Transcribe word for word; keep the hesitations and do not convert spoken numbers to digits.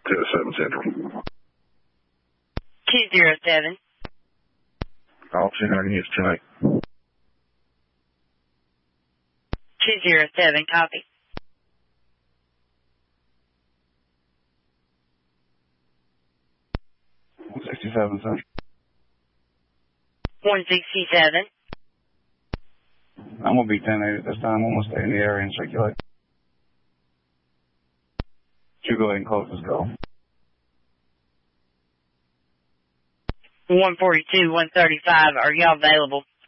two oh seven Central. two oh seven. Officer Hunter units tonight. two oh seven, copy. one sixty-seven Central. one sixty-seven. I'm going to be ten eight at this time. I'm going to stay in the area and circulate. You go ahead and close this call. one forty-two, one thirty-five, are y'all available?